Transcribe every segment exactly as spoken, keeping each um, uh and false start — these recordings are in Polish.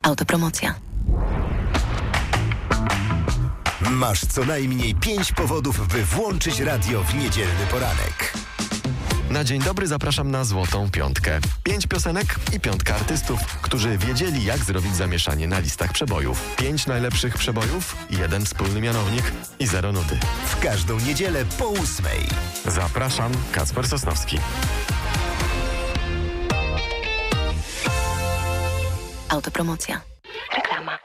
Autopromocja. Masz co najmniej pięć powodów, by włączyć radio w niedzielny poranek. Na dzień dobry zapraszam na Złotą Piątkę. Pięć piosenek i piątka artystów, którzy wiedzieli, jak zrobić zamieszanie na listach przebojów. Pięć najlepszych przebojów, jeden wspólny mianownik i zero nudy. W każdą niedzielę po ósmej. Zapraszam, Kacper Sosnowski. Autopromocja. Reklama.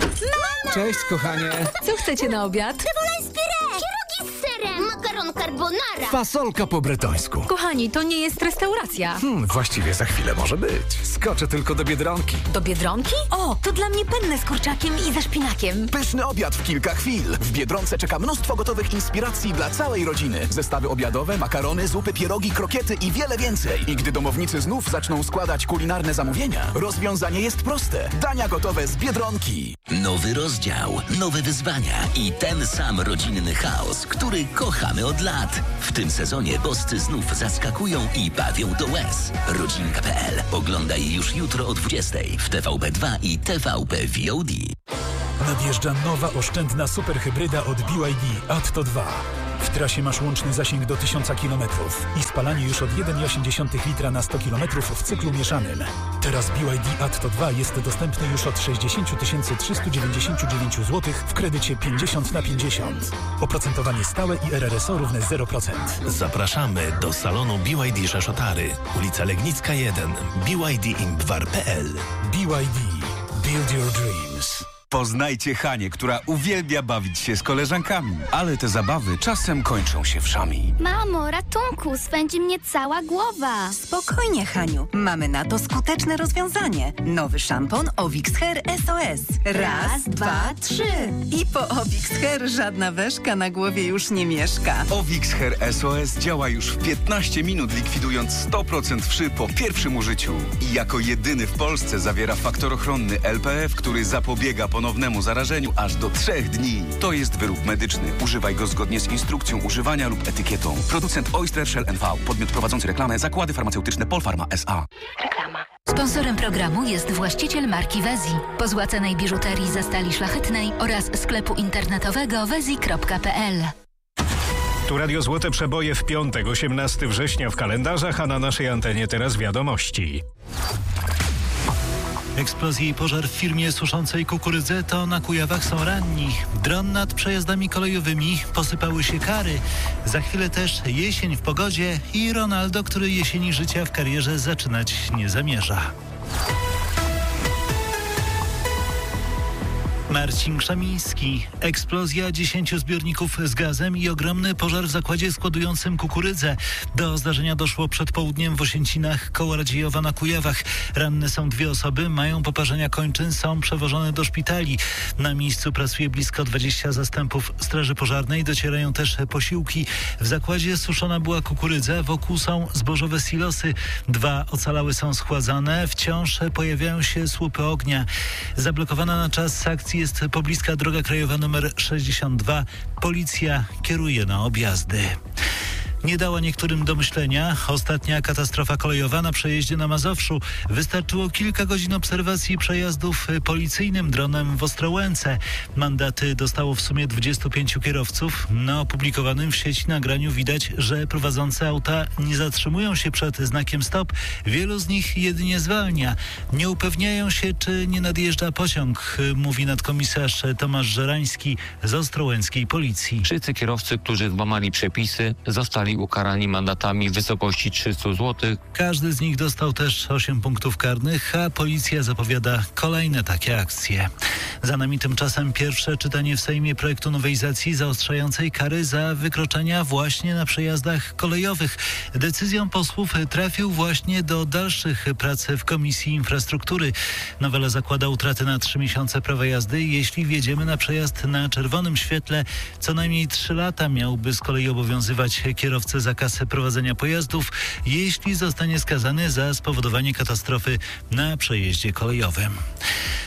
Cześć, kochanie. Co chcecie na obiad? Cebula z pire, pierogi z serem, makaron carbonara. Fasolka po bretońsku. Kochani, to nie jest restauracja. Hmm, właściwie za chwilę może być. Skoczę tylko do Biedronki. Do Biedronki? O, to dla mnie penne z kurczakiem i ze szpinakiem. Pyszny obiad w kilka chwil. W Biedronce czeka mnóstwo gotowych inspiracji dla całej rodziny. Zestawy obiadowe, makarony, zupy, pierogi, krokiety i wiele więcej. I gdy domownicy znów zaczną składać kulinarne zamówienia, rozwiązanie jest proste. Dania gotowe z Biedronki. Nowy rozdział, nowe wyzwania i ten sam rodzinny chaos, który kochamy od lat. W tym sezonie boscy znów zaskakują i bawią do łez. Rodzinka kropka pe el. Oglądaj już jutro o dwudziestej w T V P dwa i T V P V O D. Nadjeżdża nowa oszczędna superhybryda od B Y D Atto dwa. W trasie masz łączny zasięg do tysiąca kilometrów i spalanie już od jeden przecinek osiem litra na sto kilometrów w cyklu mieszanym. Teraz B Y D Atto dwa jest dostępny już od sześćdziesiąt tysięcy trzysta dziewięćdziesiąt dziewięć złotych w kredycie pięćdziesiąt na pięćdziesiąt. Oprocentowanie stałe i R R S O równe zero procent. Zapraszamy do salonu B Y D Rzeszotary, ulica Legnicka jeden, B Y D Imbwar kropka pe el. B Y D. Build your dreams. Poznajcie Hanię, która uwielbia bawić się z koleżankami, ale te zabawy czasem kończą się wszami. Mamo, ratunku, swędzi mnie cała głowa. Spokojnie, Haniu. Mamy na to skuteczne rozwiązanie. Nowy szampon Ovix Hair S O S. Raz, dwa, trzy. I po Ovix Hair żadna weszka na głowie już nie mieszka. Ovix Hair S O S działa już w piętnaście minut, likwidując sto procent wszy po pierwszym użyciu. I jako jedyny w Polsce zawiera faktor ochronny L P F, który zapobiega ponownemu zarażeniu aż do trzech dni. To jest wyrób medyczny. Używaj go zgodnie z instrukcją używania lub etykietą. Producent Oyster Shell N V. Podmiot prowadzący reklamę Zakłady Farmaceutyczne Polpharma S A. Reklama. Sponsorem programu jest właściciel marki Wezi. Po złacanej biżuterii ze stali szlachetnej oraz sklepu internetowego wezi kropka pe el. Tu Radio Złote Przeboje w piątek, osiemnastego września w kalendarzach, a na naszej antenie teraz wiadomości. Eksplozje i pożar w firmie suszącej kukurydzę to na Kujawach są ranni. Dron nad przejazdami kolejowymi, posypały się kary. Za chwilę też jesień w pogodzie i Ronaldo, który jesieni życia w karierze zaczynać nie zamierza. Marcin Krzamiński. Eksplozja dziesięciu zbiorników z gazem i ogromny pożar w zakładzie składującym kukurydzę. Do zdarzenia doszło przed południem w Osięcinach koło Radziejowa na Kujawach. Ranne są dwie osoby, mają poparzenia kończyn, są przewożone do szpitali. Na miejscu pracuje blisko dwudziestu zastępów straży pożarnej, docierają też posiłki. W zakładzie suszona była kukurydza, wokół są zbożowe silosy. Dwa ocalałe są schładzane, wciąż pojawiają się słupy ognia. Zablokowana na czas akcji jest pobliska droga krajowa nr sześćdziesiąt dwa. Policja kieruje na objazdy. Nie dała niektórym do myślenia. Ostatnia katastrofa kolejowa na przejeździe na Mazowszu. Wystarczyło kilka godzin obserwacji przejazdów policyjnym dronem w Ostrołęce. Mandaty dostało w sumie dwudziestu pięciu kierowców. Na opublikowanym w sieci nagraniu widać, że prowadzące auta nie zatrzymują się przed znakiem stop. Wielu z nich jedynie zwalnia. Nie upewniają się, czy nie nadjeżdża pociąg, mówi nadkomisarz Tomasz Żerański z ostrołęckiej policji. Wszyscy kierowcy, którzy złamali przepisy, zostali ukarani mandatami w wysokości trzysta złotych. Każdy z nich dostał też osiem punktów karnych, a policja zapowiada kolejne takie akcje. Za nami tymczasem pierwsze czytanie w Sejmie projektu nowelizacji zaostrzającej kary za wykroczenia właśnie na przejazdach kolejowych. Decyzją posłów trafił właśnie do dalszych prac w Komisji Infrastruktury. Nowela zakłada utratę na trzy miesiące prawa jazdy, jeśli wjedziemy na przejazd na czerwonym świetle. Co najmniej trzy lata miałby z kolei obowiązywać kierowcę zakaz prowadzenia pojazdów, jeśli zostanie skazany za spowodowanie katastrofy na przejeździe kolejowym.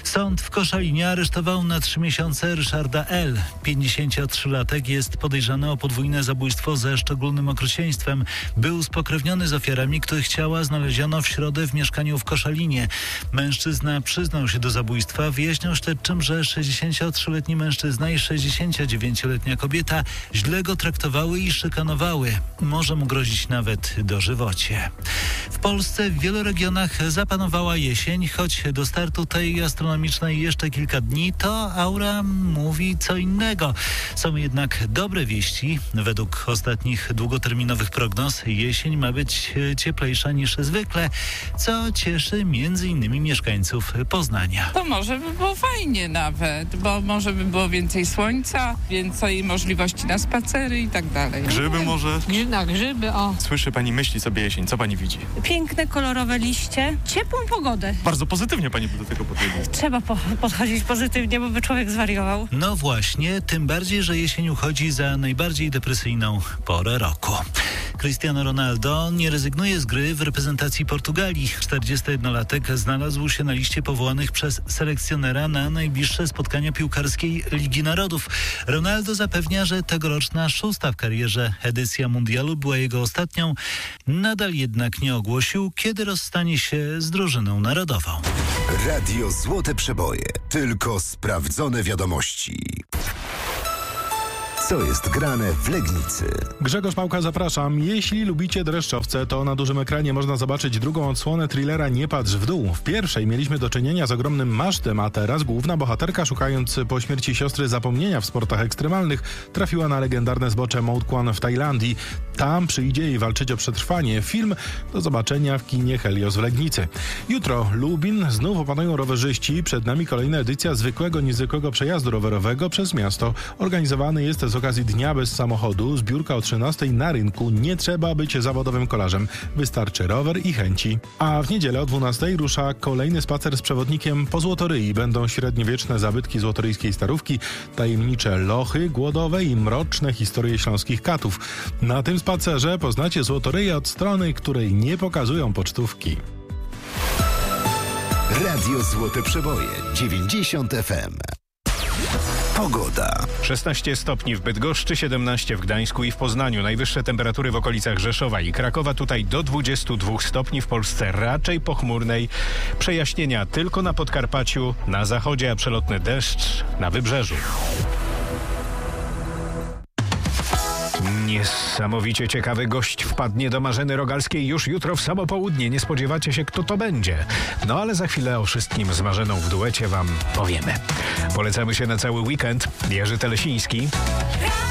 Sąd w Koszalinie aresztował na trzy miesiące Ryszarda L. pięćdziesięciotrzylatek jest podejrzany o podwójne zabójstwo ze szczególnym okrucieństwem. Był spokrewniony z ofiarami, których ciała znaleziono w środę w mieszkaniu w Koszalinie. Mężczyzna przyznał się do zabójstwa. Wyjaśniał śledczym, że sześćdziesięciotrzyletni mężczyzna i sześćdziesięciodziewięcioletnia kobieta źle go traktowały i szykanowały. Może mu grozić nawet dożywocie. W Polsce w wielu regionach zapanowała jesień, choć do startu tej astronomicznej jeszcze kilka dni, to aura mówi co innego. Są jednak dobre wieści. Według ostatnich długoterminowych prognoz jesień ma być cieplejsza niż zwykle, co cieszy między innymi mieszkańców Poznania. To może by było fajnie nawet, bo może by było więcej słońca, więcej możliwości na spacery i tak dalej. Grzyby może? Na grzyby, o. Słyszy pani, myśli sobie jesień. Co pani widzi? Piękne, kolorowe liście, ciepłą pogodę. Bardzo pozytywnie pani do tego podchodzi. Trzeba po- podchodzić pozytywnie, bo by człowiek zwariował. No właśnie, tym bardziej, że jesień uchodzi za najbardziej depresyjną porę roku. Cristiano Ronaldo nie rezygnuje z gry w reprezentacji Portugalii. czterdziestojednolatek znalazł się na liście powołanych przez selekcjonera na najbliższe spotkania piłkarskiej Ligi Narodów. Ronaldo zapewnia, że tegoroczna szósta w karierze edycja mundialu była jego ostatnią. Nadal jednak nie ogłosił, kiedy rozstanie się z drużyną narodową. Radio Złote Przeboje. Tylko sprawdzone wiadomości. Co jest grane w Legnicy? Grzegorz Małka, zapraszam. Jeśli lubicie dreszczowce, to na dużym ekranie można zobaczyć drugą odsłonę thrillera Nie patrz w dół. W pierwszej mieliśmy do czynienia z ogromnym masztem, a teraz główna bohaterka, szukając po śmierci siostry zapomnienia w sportach ekstremalnych, trafiła na legendarne zbocze Mount Kwan w Tajlandii. Tam przyjdzie jej walczyć o przetrwanie. Film do zobaczenia w kinie Helios w Legnicy. Jutro Lubin, znów opanują rowerzyści. Przed nami kolejna edycja zwykłego, niezwykłego przejazdu rowerowego przez miasto. Organizowany jest z okazji Dnia bez samochodu. Zbiórka o trzynastej na rynku. Nie trzeba być zawodowym kolarzem. Wystarczy rower i chęci. A w niedzielę o dwunastej rusza kolejny spacer z przewodnikiem po Złotoryi. Będą średniowieczne zabytki złotoryjskiej starówki, tajemnicze lochy głodowe i mroczne historie śląskich katów. Na tym spacerze poznacie Złotoryję od strony, której nie pokazują pocztówki. Radio Złote Przeboje dziewięćdziesiąt F M. Pogoda. szesnaście stopni w Bydgoszczy, siedemnaście w Gdańsku i w Poznaniu. Najwyższe temperatury w okolicach Rzeszowa i Krakowa. Tutaj do dwudziestu dwóch stopni. W Polsce raczej pochmurnej. Przejaśnienia tylko na Podkarpaciu, na zachodzie, a przelotny deszcz na wybrzeżu. Niesamowicie ciekawy gość wpadnie do Marzeny Rogalskiej już jutro w samo południe. Nie spodziewacie się, kto to będzie. No ale za chwilę o wszystkim z Marzeną w duecie wam powiemy. Polecamy się na cały weekend. Jerzy Telesiński.